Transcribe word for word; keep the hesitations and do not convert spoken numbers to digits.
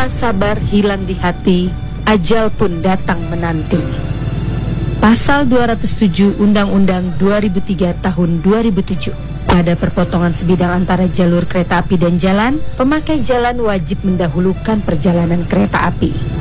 Rasa sabar hilang di hati, ajal pun datang menanti. Pasal dua ratus tujuh Undang-Undang dua ribu tiga tahun dua ribu tujuh. Pada perpotongan sebidang antara jalur kereta api dan jalan, pemakai jalan wajib mendahulukan perjalanan kereta api.